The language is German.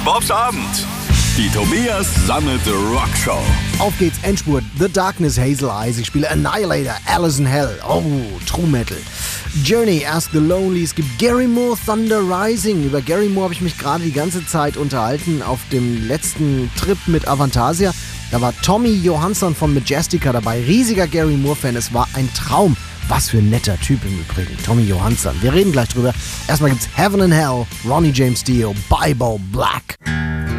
Bobs Abend. Die Tobias Sammelte Rockshow. Auf geht's, Endspurt. The Darkness, Hazel Eyes. Ich spiele Annihilator, Alice in Hell. Oh, True Metal. Journey, Ask the Lonely. Es gibt Gary Moore, Thunder Rising. Über Gary Moore habe ich mich gerade die ganze Zeit unterhalten auf dem letzten Trip mit Avantasia. Da war Tommy Johansson von Majestica dabei. Riesiger Gary Moore-Fan. Es war ein Traum. Was für ein netter Typ im Übrigen. Tommy Johansson. Wir reden gleich drüber. Erstmal gibt's Heaven and Hell, Ronnie James Dio, Bible Black.